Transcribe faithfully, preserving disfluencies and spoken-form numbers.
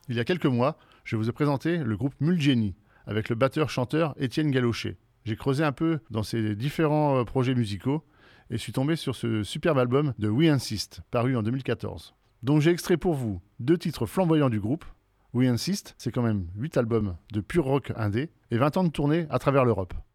Il y a quelques mois, je vous ai présenté le groupe Mulgeny, avec le batteur-chanteur Étienne Galochet. J'ai creusé un peu dans ses différents projets musicaux et suis tombé sur ce superbe album de We Insist, paru en deux mille quatorze. Donc j'ai extrait pour vous deux titres flamboyants du groupe. We Insist, c'est quand même huit albums de pur rock indé et vingt ans de tournée à travers l'Europe.